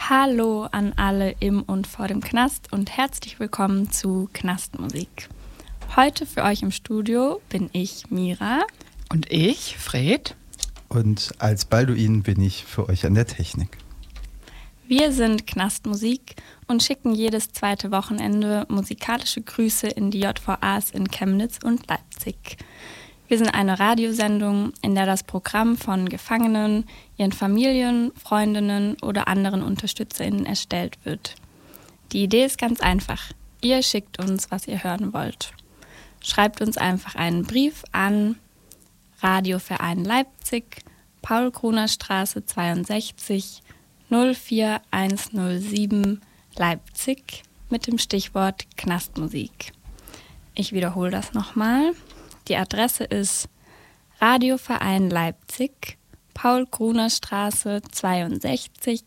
Hallo an alle im und vor dem Knast und herzlich willkommen zu Knastmusik. Heute für euch im Studio bin ich Mira. Und ich, Fred. Und als Balduin bin ich für euch an der Technik. Wir sind Knastmusik und schicken jedes zweite Wochenende musikalische Grüße in die JVAs in Chemnitz und Leipzig. Wir sind eine Radiosendung, in der das Programm von Gefangenen, ihren Familien, Freundinnen oder anderen UnterstützerInnen erstellt wird. Die Idee ist ganz einfach. Ihr schickt uns, was ihr hören wollt. Schreibt uns einfach einen Brief an Radioverein Leipzig, Paul-Kruner-Straße 62 04107 Leipzig mit dem Stichwort Knastmusik. Ich wiederhole das nochmal. Die Adresse ist Radioverein Leipzig, Paul-Kruner-Straße 62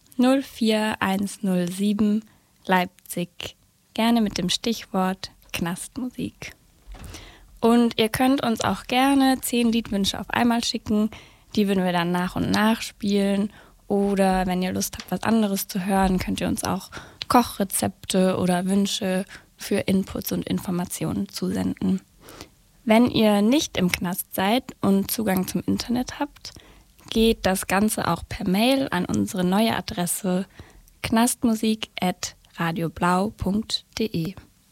04107 Leipzig. Gerne mit dem Stichwort Knastmusik. Und ihr könnt uns auch gerne 10 Liedwünsche auf einmal schicken. Die würden wir dann nach und nach spielen. Oder wenn ihr Lust habt, was anderes zu hören, könnt ihr uns auch Kochrezepte oder Wünsche für Inputs und Informationen zusenden. Wenn ihr nicht im Knast seid und Zugang zum Internet habt, geht das Ganze auch per Mail an unsere neue Adresse knastmusik@radioblau.de.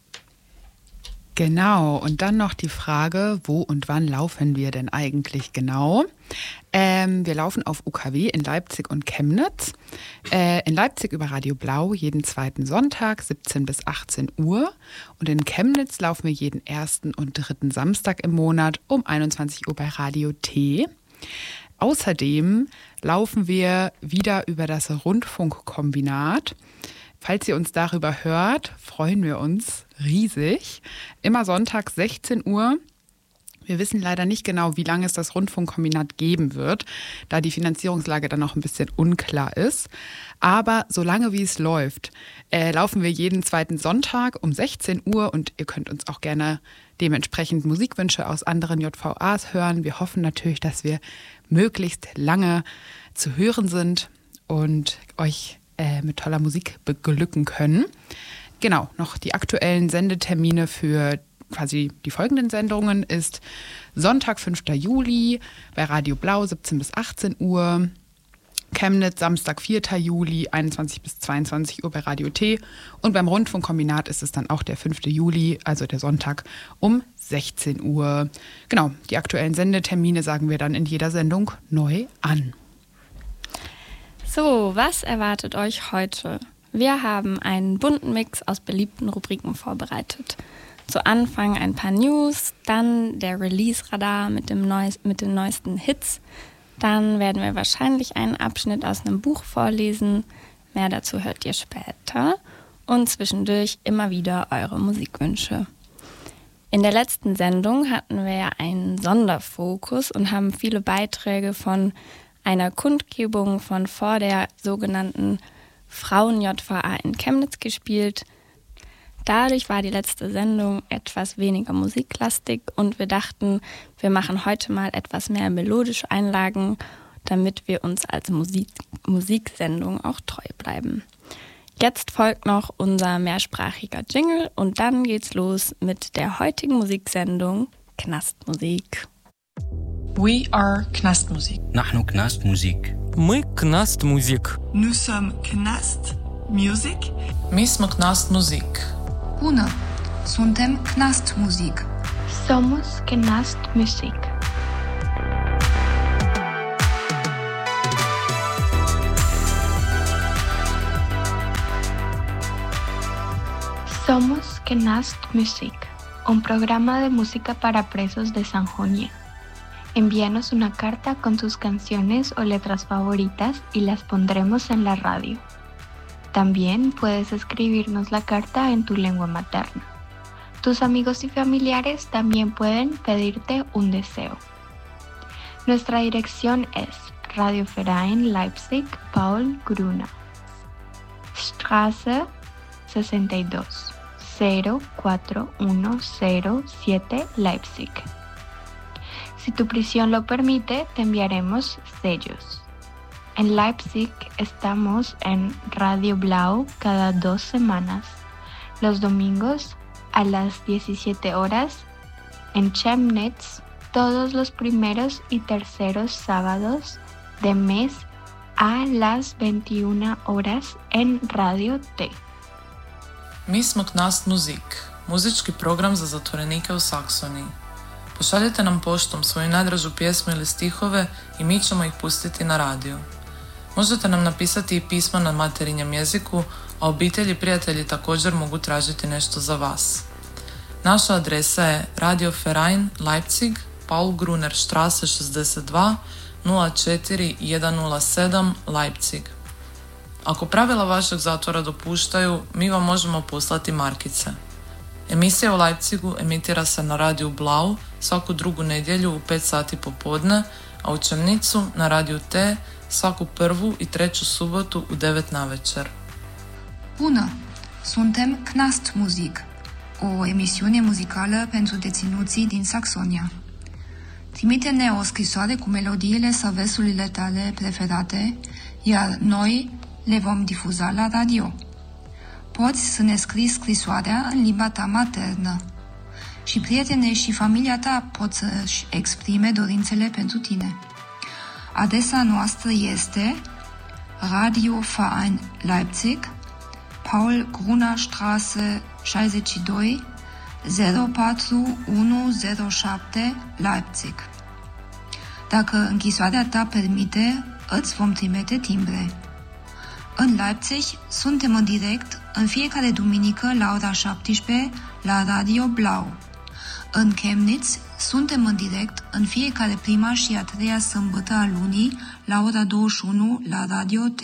Genau, und dann noch die Frage, wo und wann laufen wir denn eigentlich genau? Wir laufen auf UKW in Leipzig und Chemnitz. In Leipzig über Radio Blau jeden zweiten Sonntag, 17 bis 18 Uhr. Und in Chemnitz laufen wir jeden ersten und dritten Samstag im Monat um 21 Uhr bei Radio T. Außerdem laufen wir wieder über das Rundfunkkombinat. Falls ihr uns darüber hört, freuen wir uns riesig. Immer Sonntag 16 Uhr. Wir wissen leider nicht genau, wie lange es das Rundfunkkombinat geben wird, da die Finanzierungslage dann noch ein bisschen unklar ist. Aber solange wie es läuft, laufen wir jeden zweiten Sonntag um 16 Uhr und ihr könnt uns auch gerne dementsprechend Musikwünsche aus anderen JVAs hören. Wir hoffen natürlich, dass wir möglichst lange zu hören sind und euch mit toller Musik beglücken können. Genau, noch die aktuellen Sendetermine für quasi die folgenden Sendungen ist Sonntag, 5. Juli bei Radio Blau, 17 bis 18 Uhr. Chemnitz, Samstag, 4. Juli, 21 bis 22 Uhr bei Radio T. Und beim Rundfunkkombinat ist es dann auch der 5. Juli, also der Sonntag, um 16 Uhr. Genau, die aktuellen Sendetermine sagen wir dann in jeder Sendung neu an. So, was erwartet euch heute? Wir haben einen bunten Mix aus beliebten Rubriken vorbereitet. Zu Anfang ein paar News, dann der Release-Radar mit den neuesten Hits. Dann werden wir wahrscheinlich einen Abschnitt aus einem Buch vorlesen. Mehr dazu hört ihr später. Und zwischendurch immer wieder eure Musikwünsche. In der letzten Sendung hatten wir ja einen Sonderfokus und haben viele Beiträge von einer Kundgebung von vor der sogenannten Frauen-JVA in Chemnitz gespielt. Dadurch war die letzte Sendung etwas weniger musiklastig und wir dachten, wir machen heute mal etwas mehr melodische Einlagen, damit wir uns als Musiksendung auch treu bleiben. Jetzt folgt noch unser mehrsprachiger Jingle und dann geht's los mit der heutigen Musiksendung Knastmusik. We are Knastmusik. نحن Knastmusik. Мы Knastmusik. Nous sommes Knast Music. My smo Knastmusik. Bună! Suntem Knastmusik. Somos Knastmusik. Somos Knastmusik, un programa de música para presos de Sajonia. Envíanos una carta con tus canciones o letras favoritas y las pondremos en la radio. También puedes escribirnos la carta en tu lengua materna. Tus amigos y familiares también pueden pedirte un deseo. Nuestra dirección es Radioverein Leipzig, Paul Gruner, Straße 62 04107 Leipzig. Si tu prisión lo permite, te enviaremos sellos. En Leipzig estamos en Radio Blau cada 2 semanas, los domingos a las 17 horas, en Chemnitz todos los primeros y terceros sábados de mes a las 21 horas en Radio T. Mi smo Knast Muzik, muzički program za zatvorenike u Saksoniji. Pošaljite nam poštom svoju najdražu pjesmu ili stihove i mi ćemo ih pustiti na radiju. Možete nam napisati i pismo na materinjem jeziku, a obitelji i prijatelji također mogu tražiti nešto za vas. Naša adresa je Radio Verein Leipzig, Paul Gruner Straße 62, 04107 Leipzig. Ako pravila vašeg zatvora dopuštaju, mi vam možemo poslati markice. Emisija u Leipzigu emitira se na radiju Blau svaku drugu nedjelju u 5 sati popodne, a u Chemnitzu na radiju T svaku prvu i treću subotu u 9 navečer. Bună! Suntem Knast Muzik, o emisiune muzicală pentru deținuții din Saxonia. Trimite-ne o scrisoare cu melodiile sau versurile tale preferate, iar noi le vom difuza la radio. Poți să ne scrii scrisoarea în limba ta maternă. Și prietenii și familia ta pot să-și exprime dorințele pentru tine. Adresa noastră este Radio Verein Leipzig, Paul Gruner Straße 62, 04107 Leipzig. Dacă închisoarea ta permite, îți vom trimite timbre. În Leipzig suntem în direct în fiecare duminică la ora 17 la Radio Blau. În Chemnitz suntem în direct în fiecare prima și a treia sâmbătă a lunii la ora 21 la Radio T.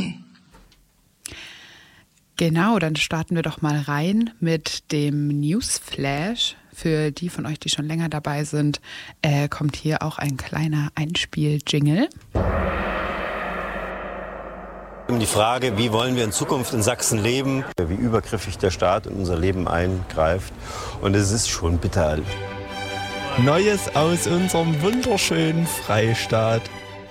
Genau, dann starten wir doch mal rein mit dem Newsflash. Für die von euch, die schon länger dabei sind, kommt hier auch ein kleiner Einspiel-Jingle. Die Frage, wie wollen wir in Zukunft in Sachsen leben, wie übergriffig der Staat in unser Leben eingreift. Und es ist schon bitter. Neues aus unserem wunderschönen Freistaat.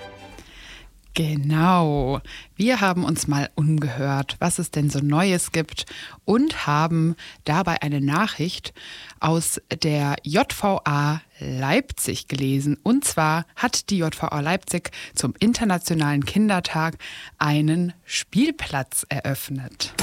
Genau. Wir haben uns mal umgehört, was es denn so Neues gibt und haben dabei eine Nachricht aus der JVA Leipzig gelesen. Und zwar hat die JVA Leipzig zum Internationalen Kindertag einen Spielplatz eröffnet.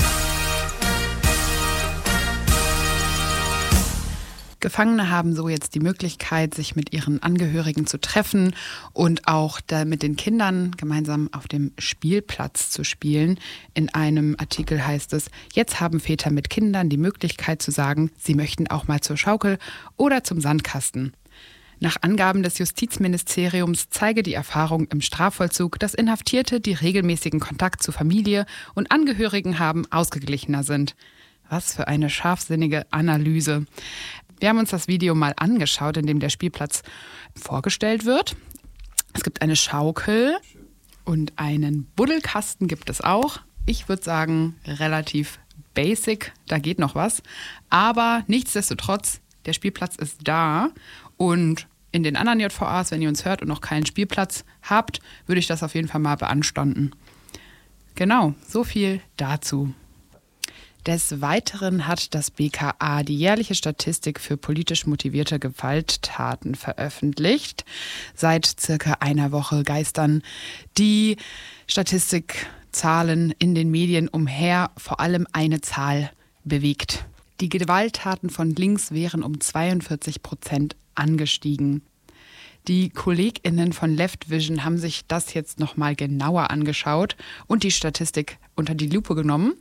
Gefangene haben so jetzt die Möglichkeit, sich mit ihren Angehörigen zu treffen und auch da mit den Kindern gemeinsam auf dem Spielplatz zu spielen. In einem Artikel heißt es, jetzt haben Väter mit Kindern die Möglichkeit zu sagen, sie möchten auch mal zur Schaukel oder zum Sandkasten. Nach Angaben des Justizministeriums zeige die Erfahrung im Strafvollzug, dass Inhaftierte, die regelmäßigen Kontakt zu Familie und Angehörigen haben, ausgeglichener sind. Was für eine scharfsinnige Analyse. Wir haben uns das Video mal angeschaut, in dem der Spielplatz vorgestellt wird. Es gibt eine Schaukel und einen Buddelkasten gibt es auch. Ich würde sagen, relativ basic, da geht noch was. Aber nichtsdestotrotz, der Spielplatz ist da. Und in den anderen JVAs, wenn ihr uns hört und noch keinen Spielplatz habt, würde ich das auf jeden Fall mal beanstanden. Genau, so viel dazu. Des Weiteren hat das BKA die jährliche Statistik für politisch motivierte Gewalttaten veröffentlicht. Seit circa einer Woche geistern die Statistikzahlen in den Medien umher, vor allem eine Zahl bewegt. Die Gewalttaten von links wären um 42% angestiegen. Die KollegInnen von Left Vision haben sich das jetzt nochmal genauer angeschaut und die Statistik unter die Lupe genommen.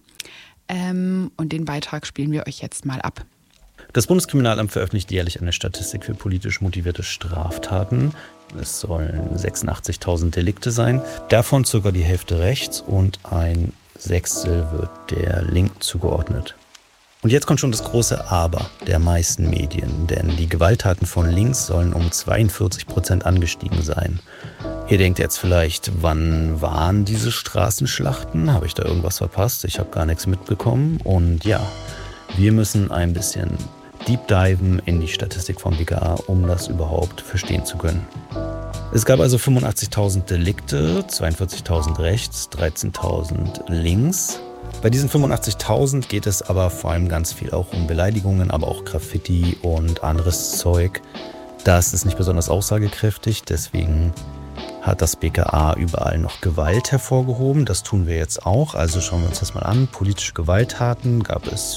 Und den Beitrag spielen wir euch jetzt mal ab. Das Bundeskriminalamt veröffentlicht jährlich eine Statistik für politisch motivierte Straftaten. Es sollen 86.000 Delikte sein, davon ca. die Hälfte rechts und ein Sechstel wird der Linken zugeordnet. Und jetzt kommt schon das große Aber der meisten Medien, denn die Gewalttaten von links sollen um 42% angestiegen sein. Ihr denkt jetzt vielleicht, wann waren diese Straßenschlachten? Habe ich da irgendwas verpasst? Ich habe gar nichts mitbekommen. Und ja, wir müssen ein bisschen deep diven in die Statistik vom BKA, um das überhaupt verstehen zu können. Es gab also 85.000 Delikte, 42.000 rechts, 13.000 links. Bei diesen 85.000 geht es aber vor allem ganz viel auch um Beleidigungen, aber auch Graffiti und anderes Zeug. Das ist nicht besonders aussagekräftig, deswegen hat das BKA überall noch Gewalt hervorgehoben. Das tun wir jetzt auch. Also schauen wir uns das mal an. Politische Gewalttaten gab es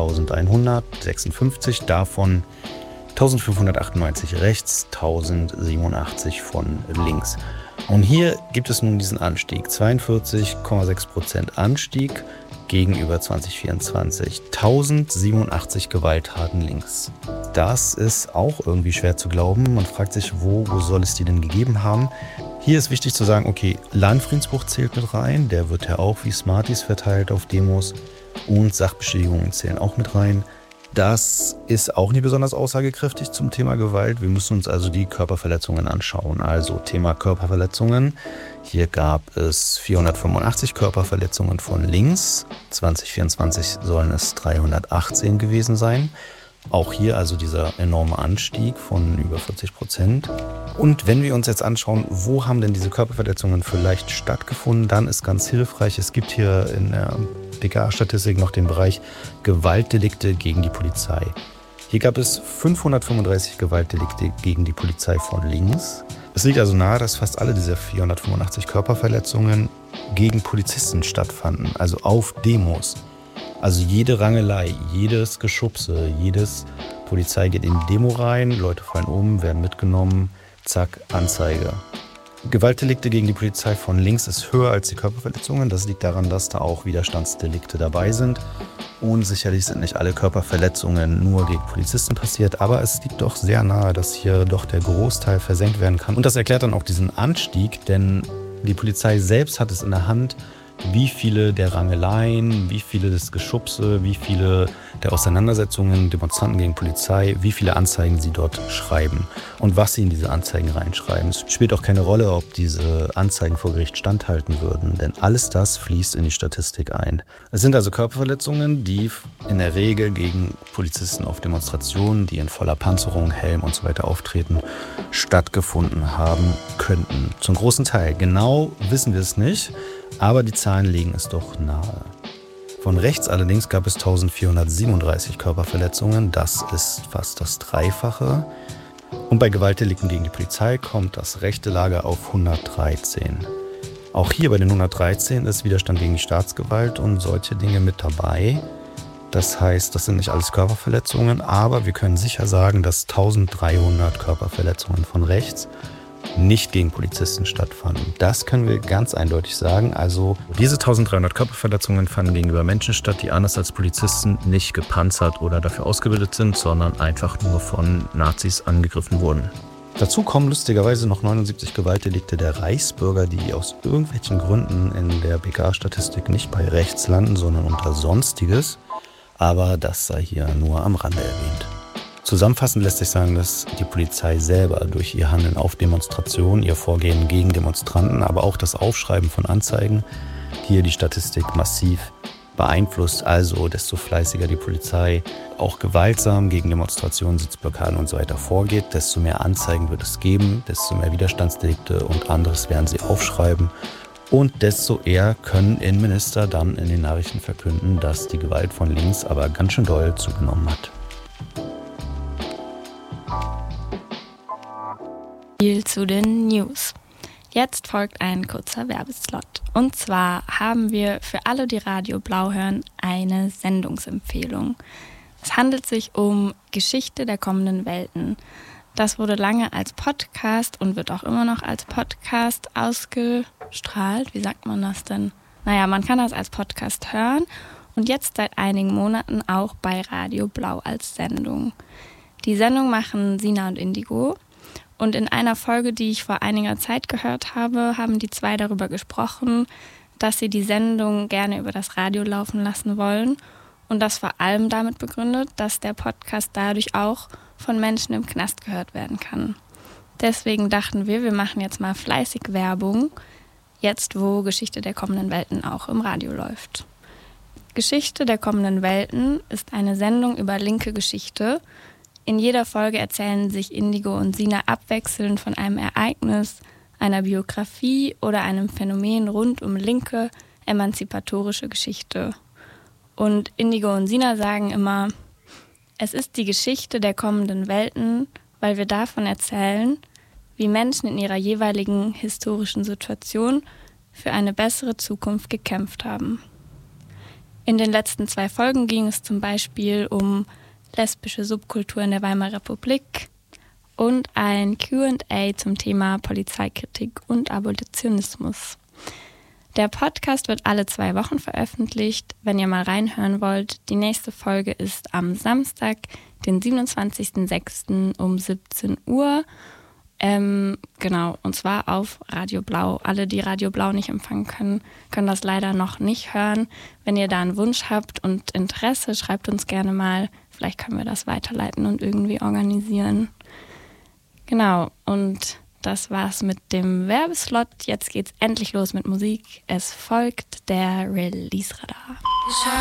4.156, davon 1.598 rechts, 1.087 von links. Und hier gibt es nun diesen Anstieg, 42,6% Anstieg gegenüber 2024. 1087 Gewalttaten links. Das ist auch irgendwie schwer zu glauben. Man fragt sich, wo soll es die denn gegeben haben? Hier ist wichtig zu sagen, okay, Landfriedensbruch zählt mit rein. Der wird ja auch wie Smarties verteilt auf Demos. Und Sachbeschädigungen zählen auch mit rein. Das ist auch nicht besonders aussagekräftig zum Thema Gewalt. Wir müssen uns also die Körperverletzungen anschauen. Also Thema Körperverletzungen. Hier gab es 485 Körperverletzungen von links. 2024 sollen es 318 gewesen sein. Auch hier also dieser enorme Anstieg von über 40%. Und wenn wir uns jetzt anschauen, wo haben denn diese Körperverletzungen vielleicht stattgefunden, dann ist ganz hilfreich, es gibt hier in der BKA-Statistik noch den Bereich Gewaltdelikte gegen die Polizei. Hier gab es 535 Gewaltdelikte gegen die Polizei von links. Es liegt also nahe, dass fast alle dieser 485 Körperverletzungen gegen Polizisten stattfanden, also auf Demos. Also jede Rangelei, jedes Geschubse, jedes Polizei geht in die Demo rein, Leute fallen um, werden mitgenommen, zack, Anzeige. Gewaltdelikte gegen die Polizei von links ist höher als die Körperverletzungen. Das liegt daran, dass da auch Widerstandsdelikte dabei sind. Und sicherlich sind nicht alle Körperverletzungen nur gegen Polizisten passiert, aber es liegt doch sehr nahe, dass hier doch der Großteil versenkt werden kann. Und das erklärt dann auch diesen Anstieg, denn die Polizei selbst hat es in der Hand, wie viele der Rangeleien, wie viele des Geschubse, wie viele der Auseinandersetzungen, Demonstranten gegen Polizei, wie viele Anzeigen sie dort schreiben und was sie in diese Anzeigen reinschreiben. Es spielt auch keine Rolle, ob diese Anzeigen vor Gericht standhalten würden, denn alles das fließt in die Statistik ein. Es sind also Körperverletzungen, die in der Regel gegen Polizisten auf Demonstrationen, die in voller Panzerung, Helm und so weiter auftreten, stattgefunden haben könnten. Zum großen Teil. Genau wissen wir es nicht. Aber die Zahlen legen es doch nahe. Von rechts allerdings gab es 1437 Körperverletzungen. Das ist fast das Dreifache. Und bei Gewaltdelikten gegen die Polizei kommt das rechte Lager auf 113. Auch hier bei den 113 ist Widerstand gegen die Staatsgewalt und solche Dinge mit dabei. Das heißt, das sind nicht alles Körperverletzungen, aber wir können sicher sagen, dass 1300 Körperverletzungen von rechts nicht gegen Polizisten stattfanden. Das können wir ganz eindeutig sagen. Also diese 1300 Körperverletzungen fanden gegenüber Menschen statt, die anders als Polizisten nicht gepanzert oder dafür ausgebildet sind, sondern einfach nur von Nazis angegriffen wurden. Dazu kommen lustigerweise noch 79 Gewaltdelikte der Reichsbürger, die aus irgendwelchen Gründen in der BKA-Statistik nicht bei rechts landen, sondern unter Sonstiges. Aber das sei hier nur am Rande erwähnt. Zusammenfassend lässt sich sagen, dass die Polizei selber durch ihr Handeln auf Demonstrationen, ihr Vorgehen gegen Demonstranten, aber auch das Aufschreiben von Anzeigen hier die Statistik massiv beeinflusst. Also desto fleißiger die Polizei auch gewaltsam gegen Demonstrationen, Sitzblockaden und so weiter vorgeht, desto mehr Anzeigen wird es geben, desto mehr Widerstandsdelikte und anderes werden sie aufschreiben. Und desto eher können Innenminister dann in den Nachrichten verkünden, dass die Gewalt von links aber ganz schön doll zugenommen hat. Viel zu den News. Jetzt folgt ein kurzer Werbeslot. Und zwar haben wir für alle, die Radio Blau hören, eine Sendungsempfehlung. Es handelt sich um Geschichte der kommenden Welten. Das wurde lange als Podcast und wird auch immer noch als Podcast ausgestrahlt. Wie sagt man das denn? Naja, man kann das als Podcast hören und jetzt seit einigen Monaten auch bei Radio Blau als Sendung. Die Sendung machen Sina und Indigo. Und in einer Folge, die ich vor einiger Zeit gehört habe, haben die zwei darüber gesprochen, dass sie die Sendung gerne über das Radio laufen lassen wollen und das vor allem damit begründet, dass der Podcast dadurch auch von Menschen im Knast gehört werden kann. Deswegen dachten wir machen jetzt mal fleißig Werbung, jetzt wo Geschichte der kommenden Welten auch im Radio läuft. Geschichte der kommenden Welten ist eine Sendung über linke Geschichte, In jeder Folge erzählen sich Indigo und Sina abwechselnd von einem Ereignis, einer Biografie oder einem Phänomen rund um linke, emanzipatorische Geschichte. Und Indigo und Sina sagen immer, es ist die Geschichte der kommenden Welten, weil wir davon erzählen, wie Menschen in ihrer jeweiligen historischen Situation für eine bessere Zukunft gekämpft haben. In den letzten 2 Folgen ging es zum Beispiel um lesbische Subkultur in der Weimarer Republik und ein Q&A zum Thema Polizeikritik und Abolitionismus. Der Podcast wird alle 2 Wochen veröffentlicht. Wenn ihr mal reinhören wollt, die nächste Folge ist am Samstag, den 27.06. um 17 Uhr. Genau, und zwar auf Radio Blau. Alle, die Radio Blau nicht empfangen können, können das leider noch nicht hören. Wenn ihr da einen Wunsch habt und Interesse, schreibt uns gerne mal. Vielleicht können wir das weiterleiten und irgendwie organisieren. Genau, und das war's mit dem Werbeslot. Jetzt geht's endlich los mit Musik. Es folgt der Release-Radar.